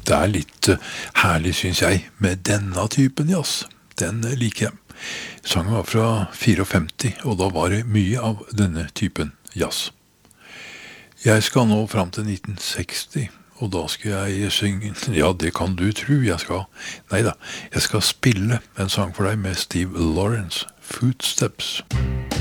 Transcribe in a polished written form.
Det litt herlig, synes jeg, med denne typen jazz. Den liker jeg. Sangen var fra 54, og da var det mye av denne typen jazz. Jeg skal nå fram til 1960, og da skal jeg synge, ja, det kan du tro jeg skal. Neida, jeg skal spille en sang for deg med Steve Lawrence, Footsteps.